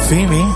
FM, hein?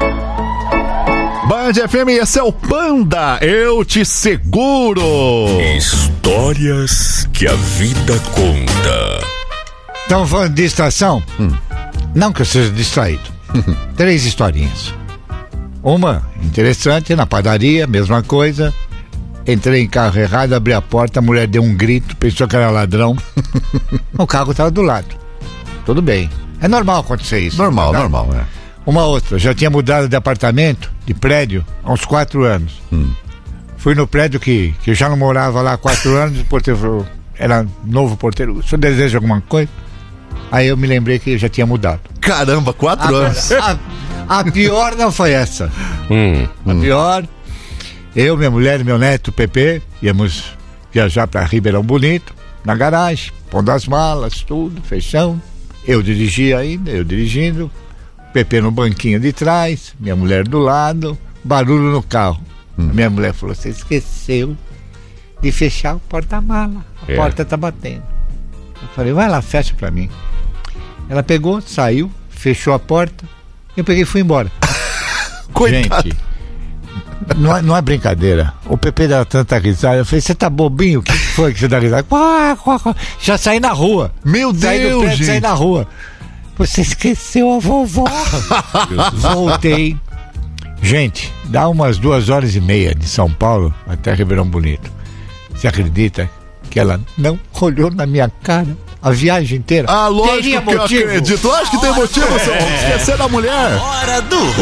Band FM, esse é o Panda, eu te seguro. Histórias que a vida conta. Estão falando de estação? Não que eu seja distraído. 3 historinhas. Uma interessante, na padaria, mesma coisa. Entrei em carro errado, abri a porta, a mulher deu um grito, pensou que era ladrão. O carro estava do lado. Tudo bem. É normal acontecer isso. Normal, né? Uma outra, já tinha mudado de apartamento, de prédio, há uns 4 anos. Fui no prédio que eu já não morava lá há 4 anos, o porteiro falou, era novo porteiro, o senhor deseja alguma coisa? Aí eu me lembrei que eu já tinha mudado. Caramba, 4 anos. A pior não foi essa. A pior, eu, minha mulher e meu neto, Pepe, íamos viajar para Ribeirão Bonito, na garagem, pondo as malas, tudo, fechão. Eu dirigindo, Pepe no banquinho de trás, minha mulher do lado, barulho no carro. A minha mulher falou, você esqueceu de fechar o porta-mala, a porta tá batendo. Eu falei, vai lá, fecha pra mim. Ela pegou, saiu, fechou a porta, eu peguei e fui embora. Coitado. Gente, não é brincadeira. O Pepe dava tanta risada, eu falei, você tá bobinho? O que foi que você dá risada? Já saí na rua. Meu Deus, gente. Saí na rua. Você esqueceu a vovó. Voltei. Gente, dá umas 2h30 de São Paulo até Ribeirão Bonito. Você acredita que ela não olhou na minha cara a viagem inteira? Ah, lógico Teria que motivo? eu acredito. Lógico que tem motivo, seu. Esquecer da mulher. Hora do